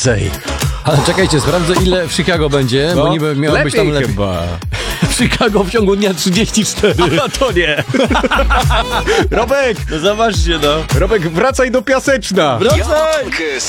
więcej. Ale czekajcie, sprawdzę ile w Chicago będzie, bo niby miało być tam lepiej. Chyba. W Chicago w ciągu dnia 34. A to nie. Robek! No zobaczcie, no. Robek, wracaj do Piaseczna! Wracaj!